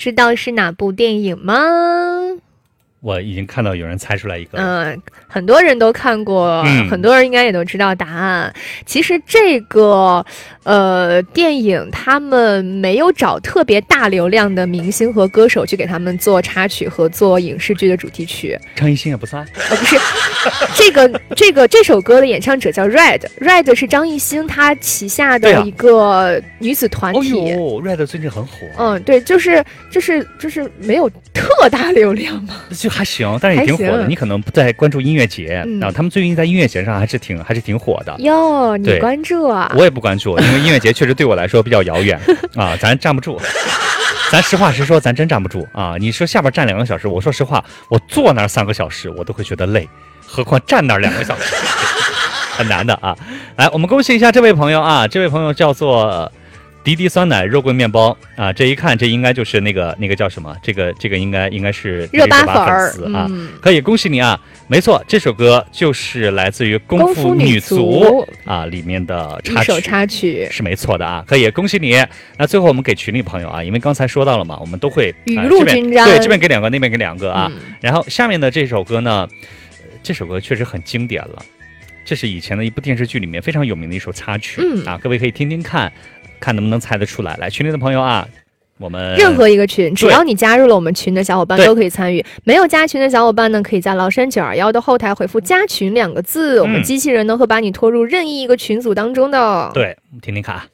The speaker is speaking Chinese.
知道是哪部电影吗？ 我已经看到有人猜出来一个， 很多人都看过，很多人应该也都知道答案。其实这个电影他们没有找特别大流量的明星和歌手去给他们做插曲和做影视剧的主题曲。 张艺兴也不算？ 不是，这首歌的演唱者叫 Red 是张艺兴他旗下的一个女子团体。 Red 最近很火。 对，就是没有特大流量嘛。 就还行，但是也挺火的。你可能不在关注音乐节，他们最近在音乐节上还是挺火的。 哟，你关注啊？ 我也不关注，因为音乐节确实对我来说比较遥远啊，咱站不住。咱实话实说，咱真站不住啊！你说下边站2个小时，我说实话，我坐那儿3个小时，我都会觉得累，何况站那儿2个小时，很难的啊！来，我们恭喜一下这位朋友啊，这位朋友叫做滴滴酸奶肉桂面包啊，这一看这应该就是那个叫什么？这个应该是热巴粉丝啊，可以恭喜你啊！没错，这首歌就是来自于《功夫女足》啊里面的插曲，是没错的啊，可以恭喜你。那最后我们给群里朋友啊，因为刚才说到了嘛，我们都会雨露均沾， 对，这边给2个，那边给2个啊。然后下面的这首歌呢，这首歌确实很经典了，这是以前的一部电视剧里面非常有名的一首插曲啊，各位可以听听看能不能猜得出来。来，群里的朋友啊，我们任何一个群，只要你加入了我们群的小伙伴都可以参与。没有加群的小伙伴呢，可以在崂山921的后台回复加群2个字，我们机器人呢会把你拖入任意一个群组当中的。 对，听听看啊。